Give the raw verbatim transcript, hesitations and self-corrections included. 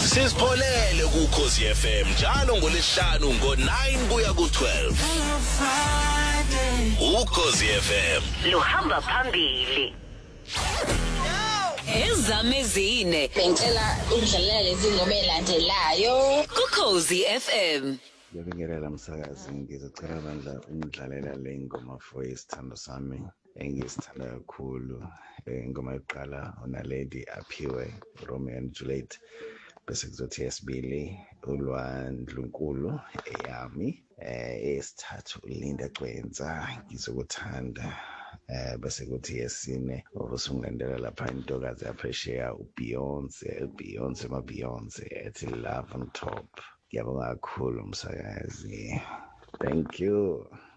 Sizipholele kuKhosi F M njalo ngolesihlanu ngo nine kuya ku twelve. uKhosi F M luhamba phambili. Ezamezine Bengicela ukudlalela lezi ngoma elandelayo kuKhosi F M. Ngiyabingelela msakazi, ngizocela bandla ungidlalela le ngoma for isithando sami engisithanda kakhulu. Ingoma yokuqala uNaledi Aphiwe, Romeo and Juliet, bese kuzothi yesibili uLwandlunkulu eyami, eh esithathu uLinda Cwenza ngizokuthanda, eh bese kuthi yesine ubusungilandela lapha intokazi yaphesheya uBeyonce, Beyonce ma Beyonce ethi Love on Top. Ngiyabonga kakhulu msakazi, thank you.